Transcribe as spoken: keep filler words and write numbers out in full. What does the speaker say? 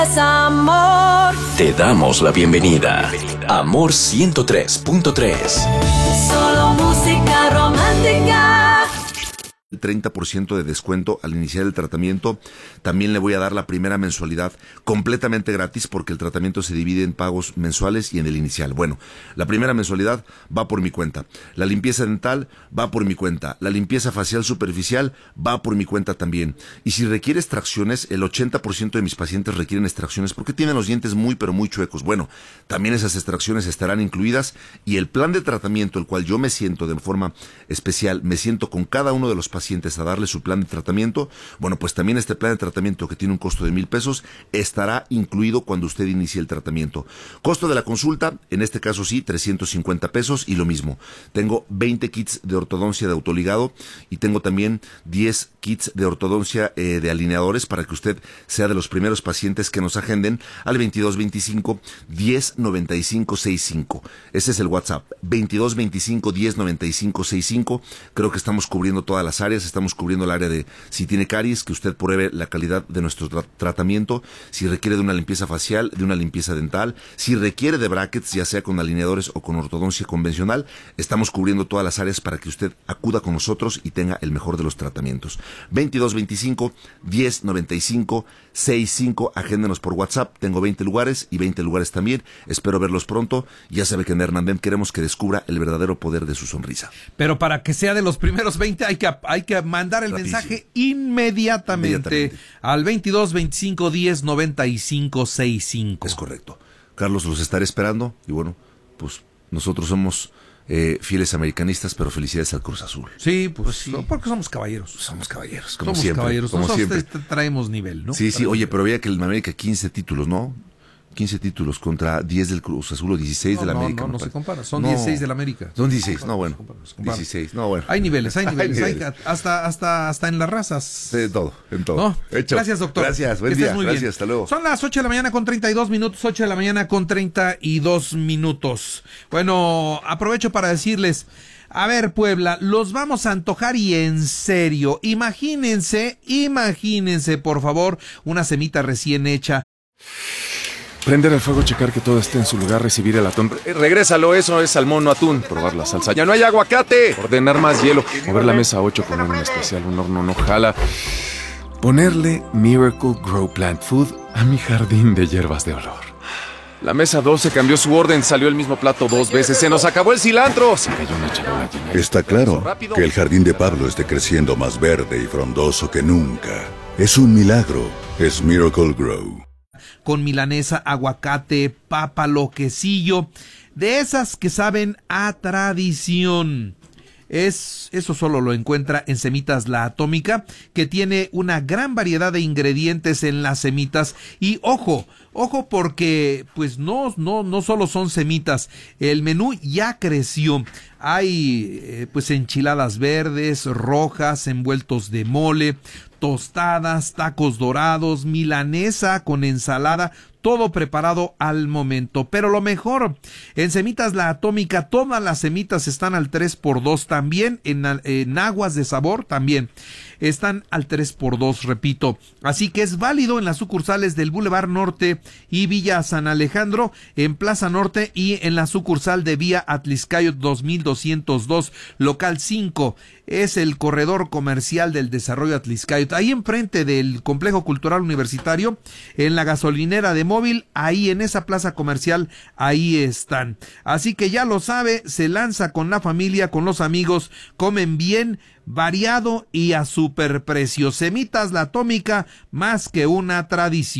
Es amor. Te damos la bienvenida. Amor ciento tres punto tres. Solo música romántica. El treinta por ciento de descuento al iniciar el tratamiento. También le voy a dar la primera mensualidad completamente gratis porque el tratamiento se divide en pagos mensuales y en el inicial. Bueno, la primera mensualidad va por mi cuenta. La limpieza dental va por mi cuenta. La limpieza facial superficial va por mi cuenta también. Y si requiere extracciones, el ochenta por ciento de mis pacientes requieren extracciones porque tienen los dientes muy pero muy chuecos. Bueno, también esas extracciones estarán incluidas y el plan de tratamiento, el cual yo me siento de forma especial, me siento con cada uno de los pacientes a darle su plan de tratamiento. Bueno, pues también este plan de tratamiento, que tiene un costo de mil pesos, estará incluido cuando usted inicie el tratamiento. Costo de la consulta, en este caso sí, trescientos cincuenta pesos, y lo mismo. Tengo veinte kits de ortodoncia de autoligado y tengo también diez kits de ortodoncia eh, de alineadores para que usted sea de los primeros pacientes que nos agenden al veintidós veinticinco diez noventa y cinco sesenta y cinco. Ese es el WhatsApp, veintidós veinticinco diez noventa y cinco sesenta y cinco. Creo que estamos cubriendo todas las áreas. Estamos cubriendo el área de si tiene caries, que usted pruebe la calidad de nuestro tra tratamiento, si requiere de una limpieza facial, de una limpieza dental, si requiere de brackets, ya sea con alineadores o con ortodoncia convencional. Estamos cubriendo todas las áreas para que usted acuda con nosotros y tenga el mejor de los tratamientos. veintidós veinticinco diez noventa y cinco sesenta y cinco, agéndenos por WhatsApp. Tengo veinte lugares y veinte lugares también. Espero verlos pronto. Ya sabe que en Hernandem queremos que descubra el verdadero poder de su sonrisa. Pero para que sea de los primeros veinte hay que, hay que mandar el Rapidísimo. mensaje inmediatamente, inmediatamente al veintidós veinticinco diez noventa y cinco sesenta y cinco. Es correcto. Carlos, los estaré esperando y bueno, pues nosotros somos eh, fieles americanistas, pero felicidades al Cruz Azul. Sí, pues, Pues sí. no, porque somos caballeros. Somos caballeros, como Somos siempre. caballeros. Como Nosotros siempre. te- te traemos nivel, ¿no? Sí, sí, oye, pero veía que el América quince títulos, ¿no? quince títulos contra diez del Cruz Azul o dieciséis No, de la no, América. no, me no se parece. compara. Son No. dieciséis de la América. Son dieciséis, no, bueno. Se compara, se compara. dieciséis, no, bueno. Hay niveles, hay niveles. Hay hay niveles. hasta, hasta, hasta en las razas. De todo, en todo. ¿No? Hecho. Gracias, doctor. Gracias, buen Que estés día. muy Gracias, bien. hasta luego. Son las ocho de la mañana con treinta y dos minutos, ocho de la mañana con treinta y dos minutos. Bueno, aprovecho para decirles, a ver, Puebla, los vamos a antojar y en serio. Imagínense, imagínense, por favor, una semita recién hecha. Prender el fuego, checar que todo esté en su lugar, recibir el atún. Eh, Regrésalo, eso es salmón, no atún. Probar la salsa. ¡Ya no hay aguacate! Ordenar más hielo. Mover la mesa a ocho, poner un especial, un horno no jala. Ponerle Miracle Grow Plant Food a mi jardín de hierbas de olor. La mesa doce cambió su orden, salió el mismo plato dos veces. ¡Se nos acabó el cilantro! Se cayó una charola llena. Está claro que el jardín de Pablo esté creciendo más verde y frondoso que nunca. Es un milagro. Es Miracle Grow. Con milanesa, aguacate, pápalo, quesillo, de esas que saben a tradición. Es, eso solo lo encuentra en Semitas La Atómica, que tiene una gran variedad de ingredientes en las semitas. Y ojo, ojo porque pues no, no, no solo son semitas, el menú ya creció. Hay eh, pues enchiladas verdes, rojas, envueltos de mole, tostadas, tacos dorados, milanesa con ensalada, todo preparado al momento. Pero lo mejor, en Semitas La Atómica, todas las semitas están al tres por dos también, en, en aguas de sabor también están al tres por dos, repito. Así que es válido en las sucursales del Boulevard Norte y Villa San Alejandro, en Plaza Norte y en la sucursal de Vía Atliscayot dos mil doscientos dos, local cinco. Es el corredor comercial del desarrollo Atliscayot, ahí enfrente del Complejo Cultural Universitario, en la gasolinera de Móvil, ahí en esa plaza comercial, ahí están. Así que ya lo sabe, se lanza con la familia, con los amigos, comen bien, variado y a superprecio. Semitas La Atómica, más que una tradición.